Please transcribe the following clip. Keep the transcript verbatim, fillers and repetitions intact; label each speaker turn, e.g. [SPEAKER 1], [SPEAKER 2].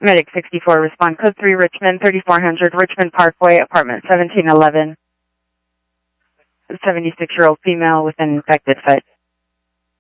[SPEAKER 1] Medic sixty-four, respond code three, Richmond, thirty-four hundred Richmond Parkway, apartment seventeen eleven. seventy-six-year-old female with an infected foot.